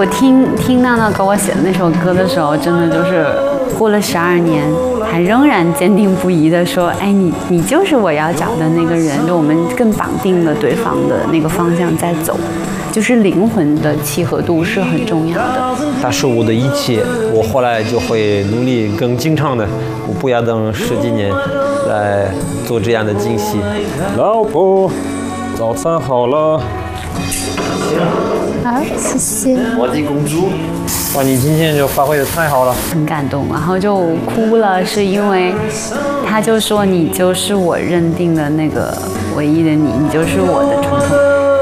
我听娜娜给我写的那首歌的时候，真的就是过了12年，还仍然坚定不移的说，哎，你就是我要找的那个人，就我们更绑定了对方的那个方向在走，就是灵魂的契合度是很重要的。 他是我的一切，我后来就会努力更经常的，我不要等10几年来做这样的惊喜。 老婆，早餐好了。 好，谢谢。 我的公主， 哇，你今天就发挥的太好了， 很感动，然后就哭了，是因为他就说你就是我认定的那个唯一的你，你就是我的重头。